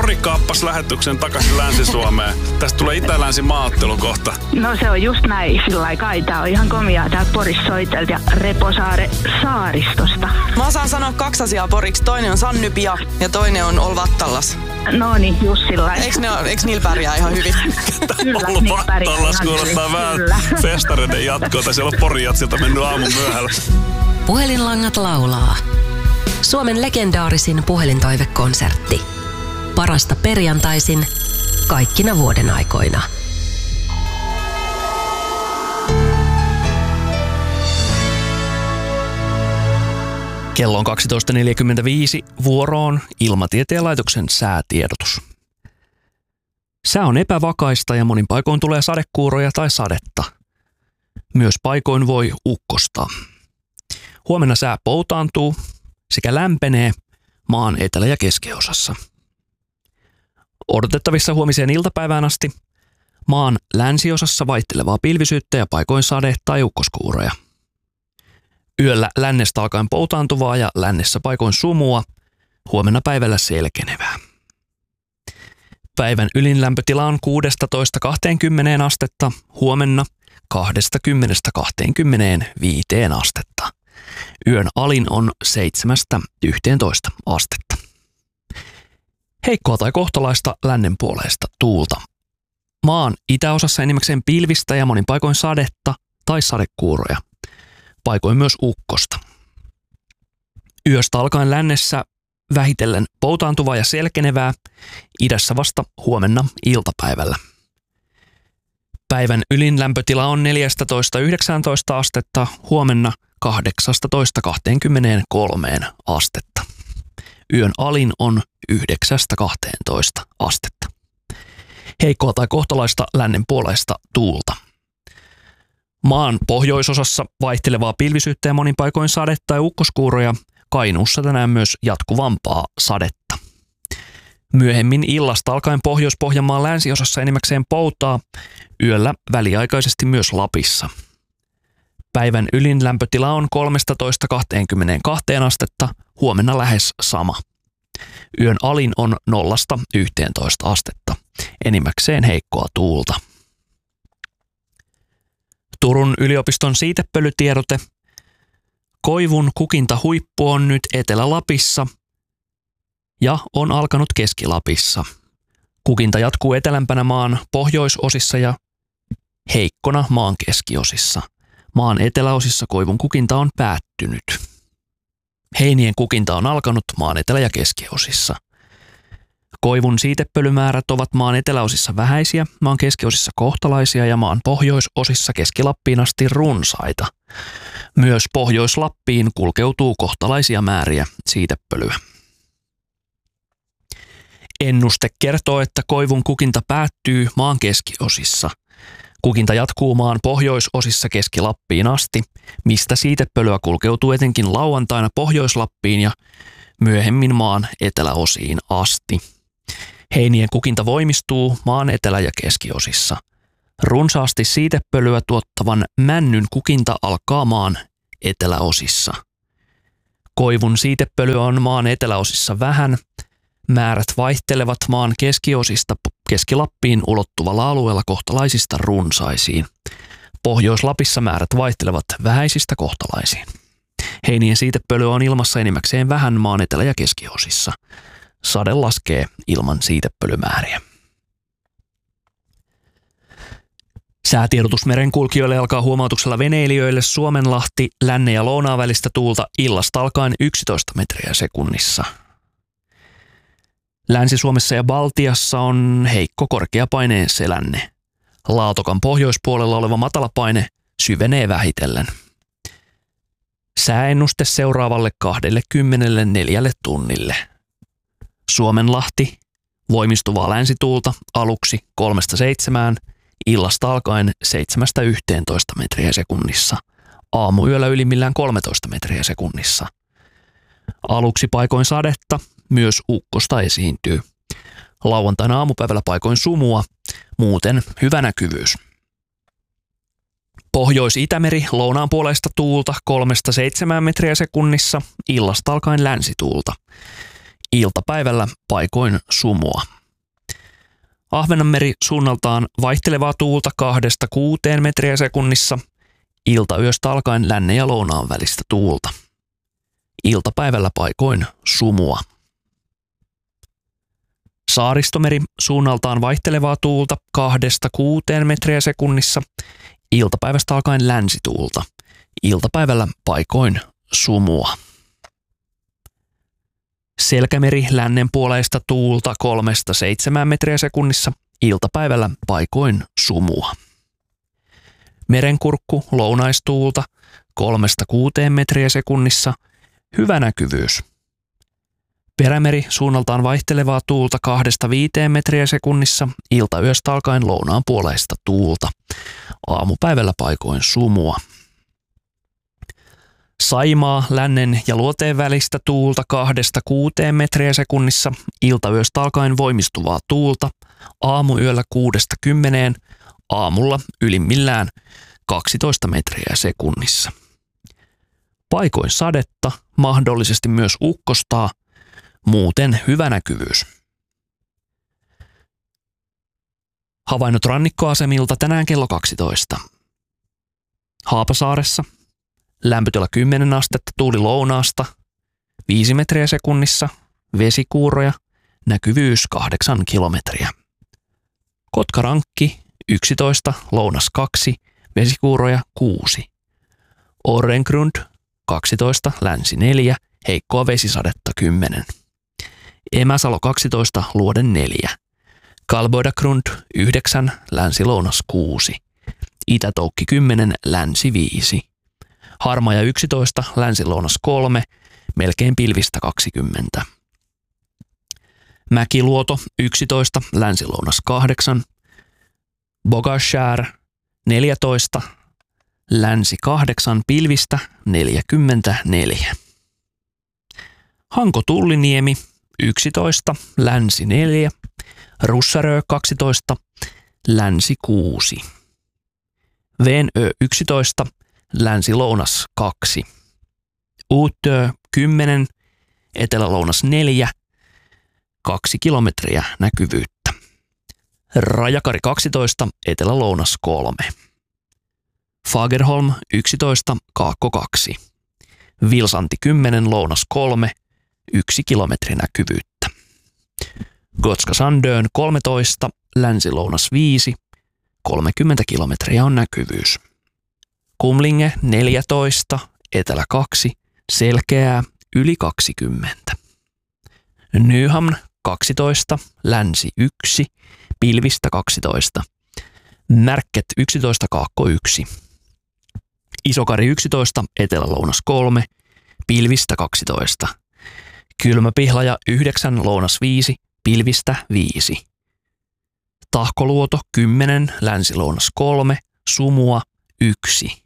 Pori kaappasi lähetyksen takaisin Länsi-Suomeen. Tästä tulee itä-länsi-maaottelu kohta. No se on just näin, sillä kai. Tää on ihan komiaa tää Porissa soitelta ja Reposaare saaristosta. Mä osaan sanoa 2 asiaa poriksi. Toinen on Sannypia ja toinen on Olvattallas. No niin, just sillä Eiks niillä pärjää ihan hyvin? Kyllä, Olvattallas kuulostaa vähän festareiden jatkoa. Siellä on Porin jatsilta mennyt aamun myöhällä. Puhelinlangat laulaa. Suomen legendaarisin puhelintoivekonsertti. Parasta perjantaisin kaikkina vuoden aikoina. Kello on 12.45, vuoroon Ilmatieteen laitoksen säätiedotus. Sää on epävakaista ja monin paikoin tulee sadekuuroja tai sadetta. Myös paikoin voi ukkostaa. Huomenna sää poutaantuu sekä lämpenee maan etelä- ja keskiosassa. Odotettavissa huomiseen iltapäivään asti maan länsiosassa vaihtelevaa pilvisyyttä ja paikoin sade- tai ukkoskuuroja. Yöllä lännestä alkaen poutaantuvaa ja lännessä paikoin sumua, huomenna päivällä selkenevää. Päivän ylin lämpötila on 16-20 astetta, huomenna 20-25 astetta. Yön alin on 7-11 astetta. Heikkoa tai kohtalaista lännenpuoleista tuulta. Maan itäosassa enimmäkseen pilvistä ja monin paikoin sadetta tai sadekuuroja. Paikoin myös ukkosta. Yöstä alkaen lännessä vähitellen poutaantuvaa ja selkenevää, idässä vasta huomenna iltapäivällä. Päivän ylin lämpötila on 14-19 astetta, huomenna 18-23 astetta. Yön alin on 9-12 astetta. Heikkoa tai kohtalaista lännenpuoleista tuulta. Maan pohjoisosassa vaihtelevaa pilvisyyttä ja monin paikoin sadetta tai ukkoskuuroja, Kainuussa tänään myös jatkuvampaa sadetta. Myöhemmin illasta alkaen Pohjois-Pohjanmaan länsiosassa enimmäkseen poutaa, yöllä väliaikaisesti myös Lapissa. Päivän ylin lämpötila on 13-22 astetta, huomenna lähes sama. Yön alin on 0-11 astetta, enimmäkseen heikkoa tuulta. Turun yliopiston siitepölytiedote. Koivun kukintahuippu on nyt Etelä-Lapissa ja on alkanut Keski-Lapissa. Kukinta jatkuu etelämpänä maan pohjoisosissa ja heikkona maan keskiosissa. Maan eteläosissa koivun kukinta on päättynyt. Heinien kukinta on alkanut maan etelä- ja keskiosissa. Koivun siitepölymäärät ovat maan eteläosissa vähäisiä, maan keskiosissa kohtalaisia ja maan pohjoisosissa Keski-Lappiin asti runsaita. Myös Pohjois-Lappiin kulkeutuu kohtalaisia määriä siitepölyä. Ennuste kertoo, että koivun kukinta päättyy maan keskiosissa. Kukinta jatkuu maan pohjoisosissa Keski-Lappiin asti, mistä siitepölyä kulkeutuu etenkin lauantaina Pohjois-Lappiin ja myöhemmin maan eteläosiin asti. Heinien kukinta voimistuu maan etelä- ja keskiosissa. Runsaasti siitepölyä tuottavan männyn kukinta alkaa maan eteläosissa. Koivun siitepölyä on maan eteläosissa vähän. Määrät vaihtelevat maan keskiosista Keski-Lappiin ulottuvalla alueella kohtalaisista runsaisiin. Pohjois-Lapissa määrät vaihtelevat vähäisistä kohtalaisiin. Heinien siitepölyä on ilmassa enimmäkseen vähän maan etelä- ja keskiosissa. Sade laskee ilman siitepölymääriä. Säätiedotus merenkulkijoille alkaa huomautuksella veneilijöille Suomenlahti, Lännen ja Lounaan välistä tuulta illasta alkaen 11 metriä sekunnissa. Länsi-Suomessa ja Baltiassa on heikko korkeapaineen selänne. Laatokan pohjoispuolella oleva matalapaine syvenee vähitellen. Sääennuste seuraavalle 24 tunnille. Suomenlahti, voimistuvaa länsituulta aluksi 3-7, illasta alkaen 7-11 metriä sekunnissa. Aamuyöllä ylimmillään 13 metriä sekunnissa. Aluksi paikoin sadetta, myös ukkosta esiintyy. Lauantaina aamupäivällä paikoin sumua, muuten hyvä näkyvyys. Pohjois-Itämeri lounaan puolesta tuulta 3-7 metriä sekunnissa, illasta alkaen länsituulta. Iltapäivällä paikoin sumua. Ahvenanmeri suunnaltaan vaihtelevaa tuulta 2–6 metriä sekunnissa. Iltayöstä alkaen lännen ja lounaan välistä tuulta. Iltapäivällä paikoin sumua. Saaristomeri suunnaltaan vaihtelevaa tuulta 2–6 metriä sekunnissa. Iltapäivästä alkaen länsituulta. Iltapäivällä paikoin sumua. Selkämeri lännenpuoleista tuulta 3–7 metriä sekunnissa. Iltapäivällä paikoin sumua. Merenkurkku lounaistuulta 3–6 metriä sekunnissa. Hyvä näkyvyys. Perämeri suunnaltaan vaihtelevaa tuulta 2–5 metriä sekunnissa. Iltayöstä alkaen lounaan puoleista tuulta. Aamupäivällä paikoin sumua. Saimaa lännen ja luoteen välistä tuulta 2–6 metriä sekunnissa. Iltayöstä alkaen voimistuvaa tuulta. Aamuyöllä 6–10. Aamulla ylimmillään 12 metriä sekunnissa. Paikoin sadetta, mahdollisesti myös ukkostaa. Muuten hyvä näkyvyys. Havainnot rannikkoasemilta tänään kello 12. Haapasaaressa lämpötila 10 astetta, tuuli lounaasta 5 metriä sekunnissa, vesikuuroja, näkyvyys 8 kilometriä. Kotkarankki 11, lounas 2, vesikuuroja 6. Orrengrund 12, länsi 4, heikkoa vesisadetta 10. Emäsalo 12, luode 4. Kalboidagrund 9, länsi-lounas 6. Itätoukki 10, länsi 5. Harmaja 11, länsi-lounas 3, melkein pilvistä 20. Mäkiluoto 11, länsi-lounas 8. Bogashär 14, länsi 8, pilvistä 44. Hanko-Tulliniemi 11, länsi 4. Russarö 12, länsi 6. Venö 11, länsi-lounas 2. Uutö 10, etelä-lounas 4, 2 kilometriä näkyvyyttä. Rajakari 12, etelä-lounas 3. Fagerholm 11, kaakko 2. Vilsanti 10, lounas 3, 1 kilometri näkyvyyttä. Gotska Sandön 13, länsi-lounas 5, 30 kilometriä on näkyvyys. Kumlinge 14, etelä 2, selkeää yli 20. Nyhamn 12, länsi 1, pilvistä 12. Närket 11, kaakko 1. Isokari 11, etelä-lounas 3, pilvistä 12. Kylmäpihlaja 9, lounas 5, pilvistä 5. Tahkoluoto 10, länsi-lounas 3, sumua 1.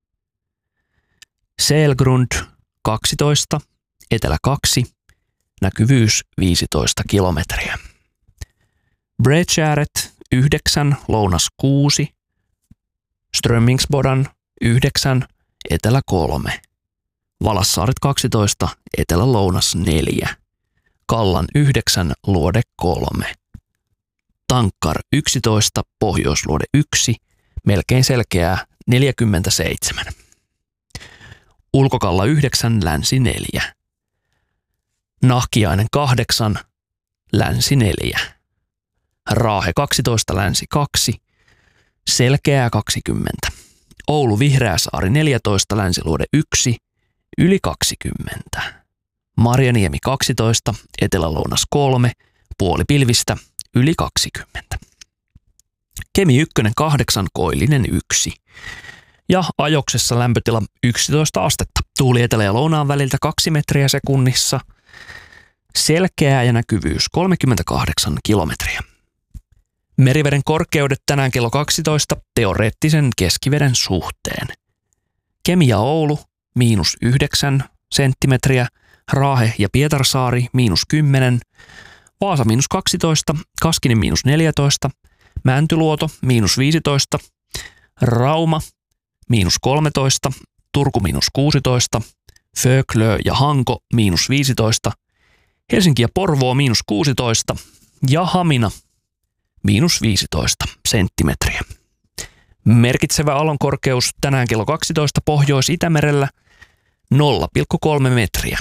Selgrund 12, etelä 2, näkyvyys 15 kilometriä. Bredskäret 9, lounas 6, Strömmingsbodan 9, etelä 3. Valassaaret 12, etelä-lounas 4. Kallan 9, luode 3. Tankkar 11, pohjoisluode 1, melkein selkeää 47. Ulkokalla 9, länsi 4. Nahkiainen 8, länsi 4. Raahe 12, länsi 2, selkeää 20. Oulu Vihreäsaari 14, länsiluode 1, yli 20. Marjaniemi 12, etelä-lounas 3, puoli pilvistä, yli 20. Kemi 1, 8, koillinen 1. Ja Ajoksessa lämpötila 11 astetta. Tuuli etelä- ja lounaan väliltä 2 metriä sekunnissa. Selkeää ja näkyvyys 38 kilometriä. Meriveden korkeudet tänään kello 12 teoreettisen keskiveden suhteen. Kemi ja Oulu -9 senttimetriä, Raahe ja Pietarsaari -10, Vaasa -12, Kaskinen -14, Mäntyluoto -15, Rauma -13, Turku -16, Föglö ja Hanko -15, Helsinki ja Porvoo -16 ja Hamina -15 senttimetriä. Merkitsevä aallonkorkeus tänään kello 12 Pohjois-Itämerellä 0,3 metriä.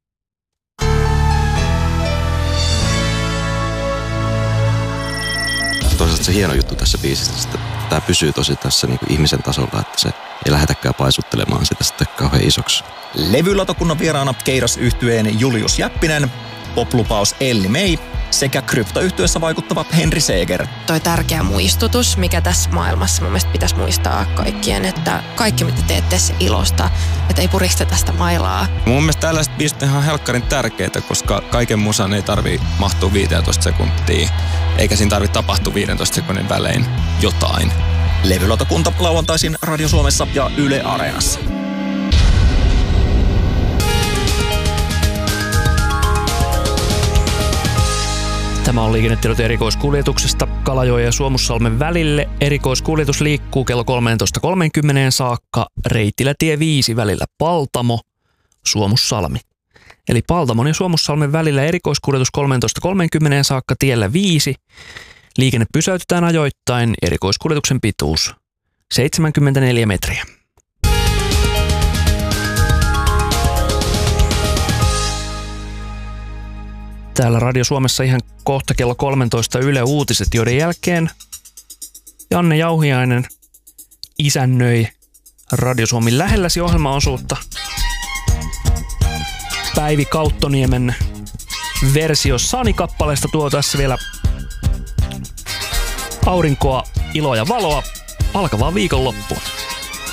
Toisaalta se hieno juttu tässä biisissä, että tämä pysyy tosi tässä niin kuin ihmisen tasolla, että se ei lähdetäkään paisuttelemaan sitä sitten kauhean isoksi. Levylautakunnan vieraana Keiras-yhtyeen Julius Jäppinen, poplupaus Elli May sekä kryptoyhtyessä vaikuttava Henri Seeger. Toi tärkeä muistutus, mikä tässä maailmassa mun mielestä pitäisi muistaa kaikkien, että kaikki mitä teette se ilosta, että ei puristeta sitä mailaa. Mun mielestä tällaiset biisit on ihan helkkarin tärkeitä, koska kaiken musan ei tarvii mahtua 15 sekuntia, eikä siinä tarvitse tapahtua 15 sekunnin välein jotain. Levylautakunta lauantaisin Radio Suomessa ja Yle Areenassa. Tämä on liikennetiedot erikoiskuljetuksesta Kalajoen ja Suomussalmen välille. Erikoiskuljetus liikkuu kello 13.30 saakka Reittilätie 5 välillä Paltamo, Suomussalmi. Eli Paltamon ja Suomussalmen välillä erikoiskuljetus 13.30 saakka tiellä 5. Liikenne pysäytetään ajoittain, erikoiskuljetuksen pituus 74 metriä. Täällä Radio Suomessa ihan kohta kello 13 Yle Uutiset, joiden jälkeen Janne Jauhiainen isännöi Radio Suomen lähelläsi -ohjelmaosuutta. Päivi Kauttoniemen versio Sani-kappaleesta tuo tässä vielä aurinkoa, iloa ja valoa alkavaa viikonloppuun.